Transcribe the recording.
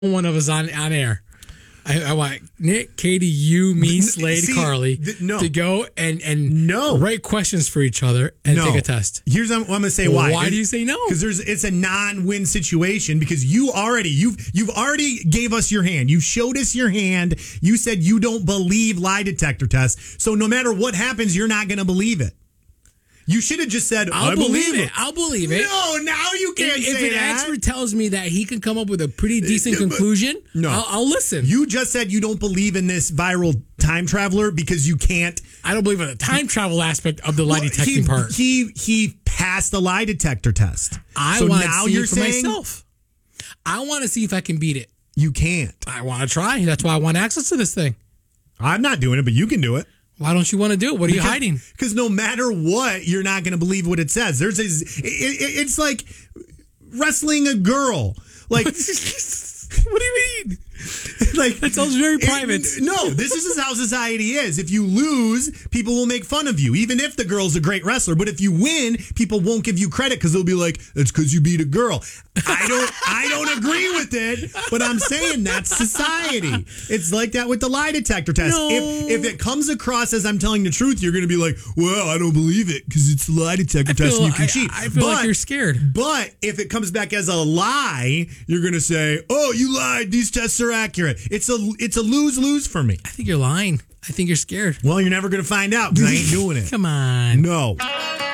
one of us on air. I want Nick, Katie, you, me, Slade, Carly to go and write questions for each other and take a test. Here's what I'm going to say. Why? Why do you say no? Because it's a non-win situation. Because you've already gave us your hand. You showed us your hand. You said you don't believe lie detector tests. So no matter what happens, you're not going to believe it. You should have just said, I believe it. I'll believe it. No, now you can't say that. If an expert tells me that he can come up with a pretty decent conclusion, I'll listen. You just said you don't believe in this viral time traveler because you can't. I don't believe in the time travel aspect of the lie detecting part. He passed the lie detector test. I want to see it for myself. I want to see if I can beat it. You can't. I want to try. That's why I want access to this thing. I'm not doing it, but you can do it. Why don't you want to do it? What are you hiding? Because no matter what, you're not going to believe what it says. It's like wrestling a girl. Like, what do you mean? Like, that sounds very private. No, this is how society is. If you lose, people will make fun of you, even if the girl's a great wrestler. But if you win, people won't give you credit because they'll be like, "It's because you beat a girl." I don't agree with it, but I'm saying that's society. It's like that with the lie detector test. No. If it comes across as I'm telling the truth, you're going to be like, "Well, I don't believe it because it's a lie detector test and you can cheat." I feel like you're scared. But if it comes back as a lie, you're going to say, "Oh, you lied. These tests are accurate." It's a lose-lose for me. I think you're lying. I think you're scared. Well, you're never going to find out because I ain't doing it. Come on. No.